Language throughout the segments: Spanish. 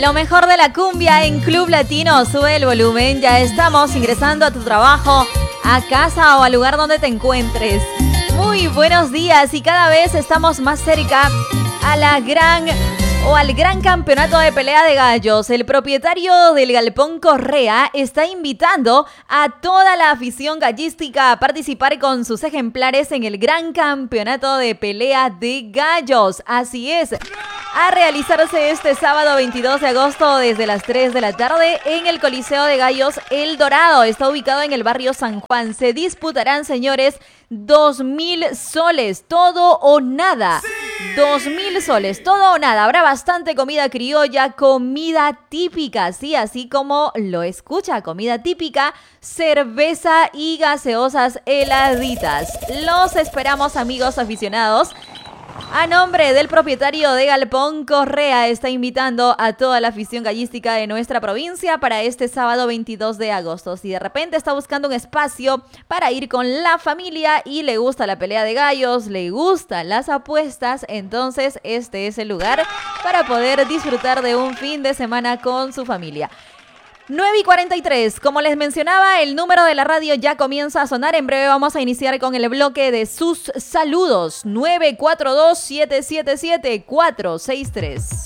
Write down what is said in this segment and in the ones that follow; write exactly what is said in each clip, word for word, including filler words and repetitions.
Lo mejor de la cumbia en Club Latino. Sube el volumen. Ya estamos ingresando a tu trabajo, a casa o al lugar donde te encuentres. Muy buenos días y cada vez estamos más cerca a la gran o al gran campeonato de pelea de gallos. El propietario del Galpón Correa está invitando a toda la afición gallística a participar con sus ejemplares en el gran campeonato de pelea de gallos. Así es, a realizarse este sábado veintidós de agosto desde las tres de la tarde en el Coliseo de Gallos El Dorado. Está ubicado en el barrio San Juan. Se disputarán, señores, dos mil soles, todo o nada. Dos mil soles, todo o nada. Habrá bastante comida criolla, comida típica, sí, así como lo escucha, comida típica, cerveza y gaseosas heladitas. Los esperamos, amigos aficionados. A nombre del propietario de Galpón Correa, está invitando a toda la afición gallística de nuestra provincia para este sábado veintidós de agosto. Si de repente está buscando un espacio para ir con la familia y le gusta la pelea de gallos, le gustan las apuestas, entonces este es el lugar para poder disfrutar de un fin de semana con su familia. nueve y cuarenta y tres, como les mencionaba, el número de la radio ya comienza a sonar. En breve vamos a iniciar con el bloque de sus saludos. nueve cuatro dos, siete siete siete, cuatro seis tres.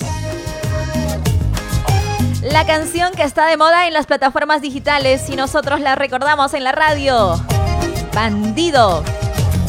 La canción que está de moda en las plataformas digitales y nosotros la recordamos en la radio. Bandido.